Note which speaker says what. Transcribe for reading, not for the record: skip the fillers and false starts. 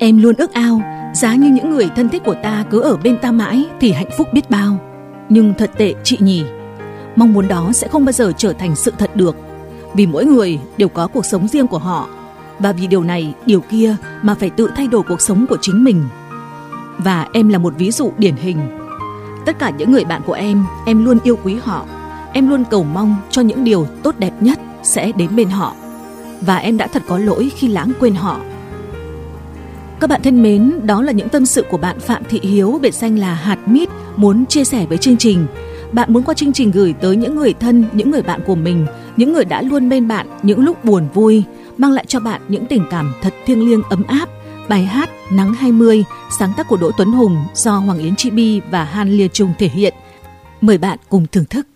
Speaker 1: Em luôn ước ao, giá như những người thân thích của ta cứ ở bên ta mãi thì hạnh phúc biết bao. Nhưng thật tệ chị nhỉ. Mong muốn đó sẽ không bao giờ trở thành sự thật được. Vì mỗi người đều có cuộc sống riêng của họ. Và vì điều này, điều kia mà phải tự thay đổi cuộc sống của chính mình. Và em là một ví dụ điển hình. Tất cả những người bạn của em luôn yêu quý họ. Em luôn cầu mong cho những điều tốt đẹp nhất sẽ đến bên họ. Và em đã thật có lỗi khi lãng quên họ. Các bạn thân mến, đó là những tâm sự của bạn Phạm Thị Hiếu, biệt danh là Hạt Mít, muốn chia sẻ với chương trình. Bạn muốn qua chương trình gửi tới những người thân, những người bạn của mình, những người đã luôn bên bạn những lúc buồn vui, mang lại cho bạn những tình cảm thật thiêng liêng ấm áp. Bài hát Nắng 20, sáng tác của Đỗ Tuấn Hùng do Hoàng Yến Chibi và Han Lia Trung thể hiện. Mời bạn cùng thưởng thức.